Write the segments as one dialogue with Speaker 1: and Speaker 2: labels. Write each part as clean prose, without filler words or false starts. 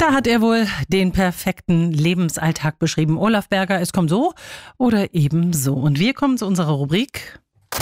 Speaker 1: Da hat er wohl den perfekten Lebensalltag beschrieben. Olaf Berger, es kommt so oder eben so. Und wir kommen zu unserer Rubrik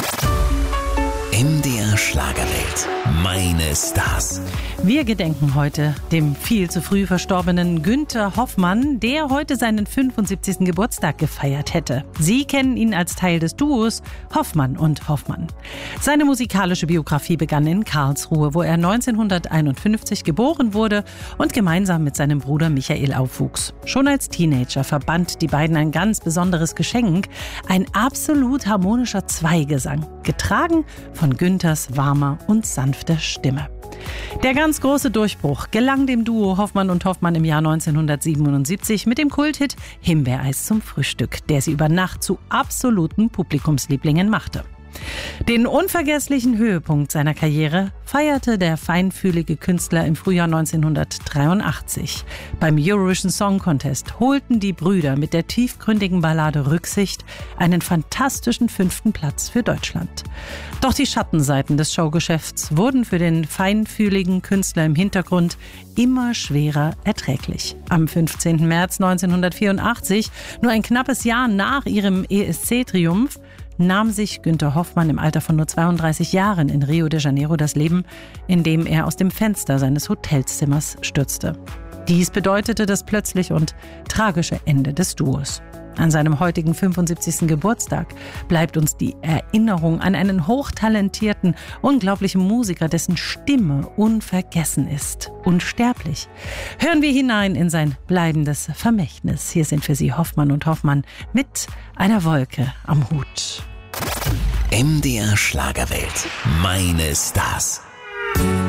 Speaker 2: MDR Schlagerwelt. Meine Stars.
Speaker 1: Wir gedenken heute dem viel zu früh verstorbenen Günther Hoffmann, der heute seinen 75. Geburtstag gefeiert hätte. Sie kennen ihn als Teil des Duos Hoffmann und Hoffmann. Seine musikalische Biografie begann in Karlsruhe, wo er 1951 geboren wurde und gemeinsam mit seinem Bruder Michael aufwuchs. Schon als Teenager verband die beiden ein ganz besonderes Geschenk, ein absolut harmonischer Zweigesang, getragen von Günthers warmer und sanfter Stimme. Der ganz große Durchbruch gelang dem Duo Hoffmann und Hoffmann im Jahr 1977 mit dem Kulthit Himbeereis zum Frühstück, der sie über Nacht zu absoluten Publikumslieblingen machte. Den unvergesslichen Höhepunkt seiner Karriere feierte der feinfühlige Künstler im Frühjahr 1983. Beim Eurovision Song Contest holten die Brüder mit der tiefgründigen Ballade Rücksicht einen fantastischen 5. Platz für Deutschland. Doch die Schattenseiten des Showgeschäfts wurden für den feinfühligen Künstler im Hintergrund immer schwerer erträglich. Am 15. März 1984, nur ein knappes Jahr nach ihrem ESC-Triumph, nahm sich Günther Hoffmann im Alter von nur 32 Jahren in Rio de Janeiro das Leben, indem er aus dem Fenster seines Hotelzimmers stürzte. Dies bedeutete das plötzliche und tragische Ende des Duos. An seinem heutigen 75. Geburtstag bleibt uns die Erinnerung an einen hochtalentierten, unglaublichen Musiker, dessen Stimme unvergessen ist. Unsterblich. Hören wir hinein in sein bleibendes Vermächtnis. Hier sind für Sie Hoffmann und Hoffmann mit einer Wolke am Hut.
Speaker 2: MDR Schlagerwelt. Meine Stars.